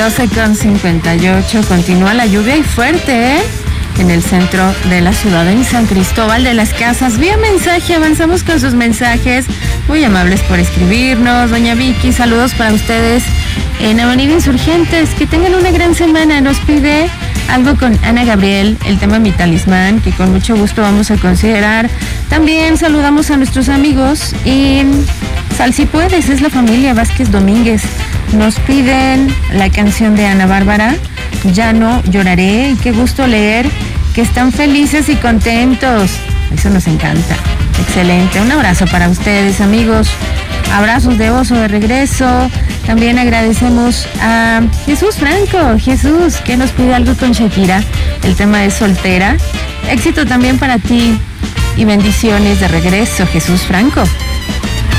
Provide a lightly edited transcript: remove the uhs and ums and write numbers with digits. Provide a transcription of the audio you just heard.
12:58. Continúa la lluvia y fuerte, en el centro de la ciudad, en San Cristóbal de las Casas. Vía mensaje, avanzamos con sus mensajes. Muy amables por escribirnos. Doña Vicky, saludos para ustedes en Avenida Insurgentes. Que tengan una gran semana. Nos pide algo con Ana Gabriel, el tema Mi Talismán, que con mucho gusto vamos a considerar. También saludamos a nuestros amigos en Sal Si Puedes, es la familia Vázquez Domínguez. Nos piden la canción de Ana Bárbara, Ya No Lloraré, y qué gusto leer que están felices y contentos. Eso nos encanta. Excelente. Un abrazo para ustedes, amigos. Abrazos de oso de regreso. También agradecemos a Jesús Franco. Jesús, que nos pide algo con Shakira, el tema de Soltera. Éxito también para ti y bendiciones de regreso, Jesús Franco.